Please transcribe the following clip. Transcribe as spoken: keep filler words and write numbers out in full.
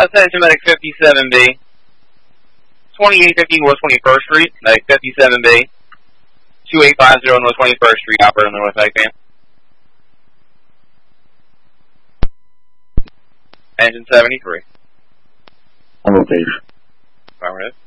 Attention, Medic fifty-seven B. twenty-eight fifty North twenty-first Street, Medic fifty-seven B. two eight five zero North twenty-first Street, operator on the North Medic van. Engine seventy-three. On location. Affirmative.